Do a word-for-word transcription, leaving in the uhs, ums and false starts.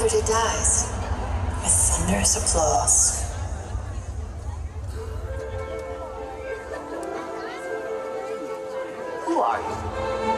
celebrity dies with thunderous applause. Who are you?